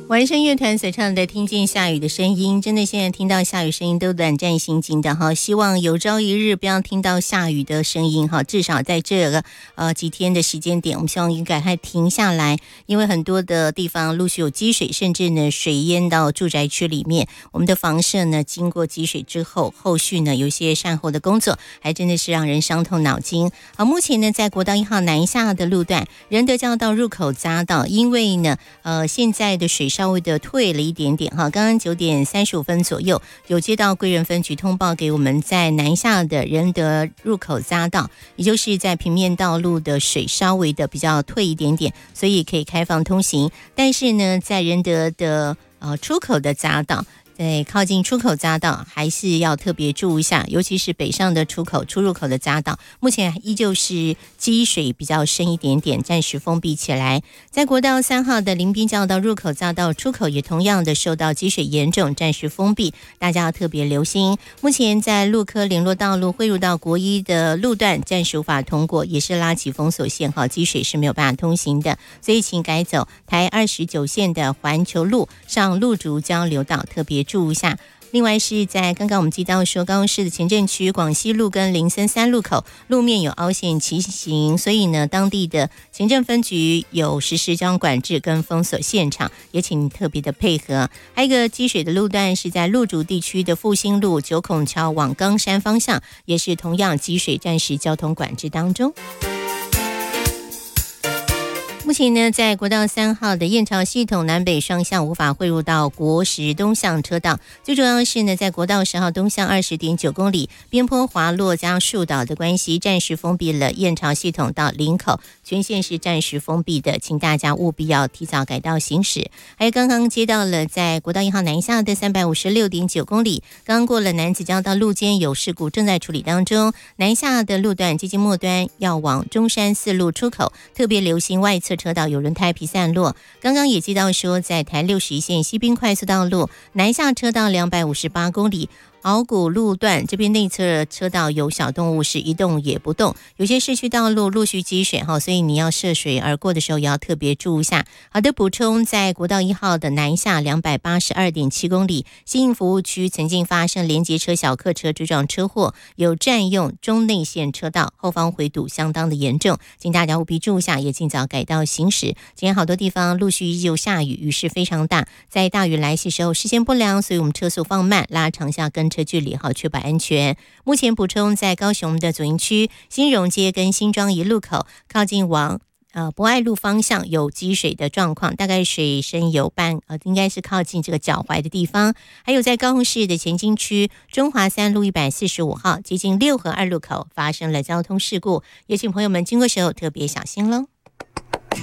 完声乐团所唱的《听见下雨的声音》，真的现在听到下雨声音都胆战心惊的哈。希望有朝一日不要听到下雨的声音哈，至少在这个几天的时间点，我们希望应该还停下来，因为很多的地方陆续有积水，甚至呢水淹到住宅区里面。我们的房舍呢，经过积水之后，后续呢有一些善后的工作，还真的是让人伤透脑筋。目前呢，在国道1号南下的路段，仁德交道入口匝道，因为呢现在的水稍微的退了一点点哈，刚刚9点35分左右有接到贵人分局通报给我们，在南下的仁德入口匝道，也就是在平面道路的水稍微的比较退一点点，所以可以开放通行。但是呢，在仁德的出口的匝道，在靠近出口匝道还是要特别注意一下，尤其是北上的出入口的匝道，目前依旧是积水比较深一点点，暂时封闭起来。在国道3号的林滨交道入口匝道出口也同样的受到积水严重，暂时封闭，大家要特别留心。目前在陆科联络道路汇入到国一的路段暂时无法通过，也是拉起封锁线，积水是没有办法通行的，所以请改走台29线的环球路上路竹交流道，特别注意一下。另外是在刚刚我们提到说，高雄市的前镇区广西路跟林森3路口路面有凹陷骑行，所以呢，当地的前镇分局有实施交通管制跟封锁现场，也请特别的配合。还有一个积水的路段是在鹿竹地区的复兴路九孔桥往冈山方向，也是同样积水，暂时交通管制当中。目前呢，在国道3号的燕巢系统南北双向无法汇入到国10东向车道，最重要的是呢，在国道10号东向20.9公里边坡滑落加树倒的关系，暂时封闭了燕巢系统到林口，全线是暂时封闭的，请大家务必要提早改道行驶。还有刚刚接到了在国道1号南下的356.9公里，刚过了南子交道路肩有事故正在处理当中，南下的路段接近末端要往中山4路出口，特别留心外侧车道有轮胎皮散落。刚刚也接到说，在台61线西滨快速道路南下车道258公里鳌谷路段这边内侧车道有小动物是一动也不动，有些市区道路陆续积水所以你要涉水而过的时候也要特别注意一下。好的，补充，在国道1号的南下282.7公里新营服务区曾经发生连接车小客车追撞车祸，有占用中内线车道，后方回堵相当的严重，请大家务必注意一下，也尽早改道行驶。今天好多地方陆续依旧下雨，雨势非常大，在大雨来袭时候视线不良，所以我们车速放慢，拉长下跟车距离确保安全。目前补充，在高雄的左营区新荣街跟新庄一路口靠近往博爱路方向有积水的状况，大概水深有半应该是靠近这个脚踝的地方。还有在高雄市的前进区中华3路145号接近6和2路口发生了交通事故，也请朋友们经过时候特别小心咯。